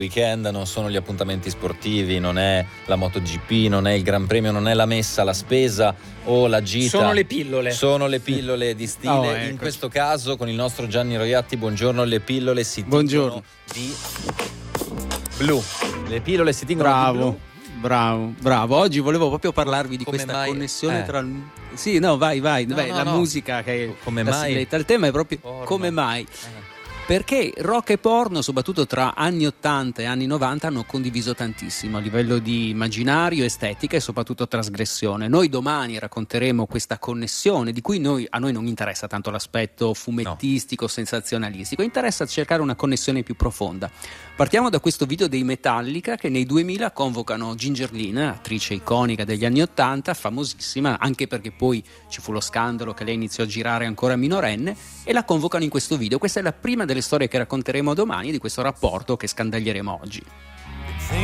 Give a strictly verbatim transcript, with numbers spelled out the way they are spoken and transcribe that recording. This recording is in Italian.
Weekend non sono gli appuntamenti sportivi, non è la MotoGP, non è il Gran Premio, non è la messa, la spesa o la gita. Sono le pillole. Sono le pillole di stile. Oh, ecco. In questo caso con il nostro Gianni Roiatti, buongiorno, le pillole si Buongiorno. tingono di blu. Le pillole si tingono Bravo. di blu. Bravo, bravo. Oggi volevo proprio parlarvi di Come questa mai? connessione Eh. tra il... Sì, no, vai, vai, No, vai. no, la no. musica che è Come la mai? sigletta. Il tema è proprio Porno. come mai. Eh. Perché rock e porno, soprattutto tra anni ottanta e anni novanta, hanno condiviso tantissimo a livello di immaginario, estetica e soprattutto trasgressione. Noi domani racconteremo questa connessione di cui noi, a noi non interessa tanto l'aspetto fumettistico, no. sensazionalistico, interessa cercare una connessione più profonda. Partiamo da questo video dei Metallica che nei duemila convocano Ginger Lynn, attrice iconica degli anni ottanta, famosissima anche perché poi ci fu lo scandalo che lei iniziò a girare ancora minorenne, e la convocano in questo video. Questa è la prima delle storie che racconteremo domani di questo rapporto che scandaglieremo oggi.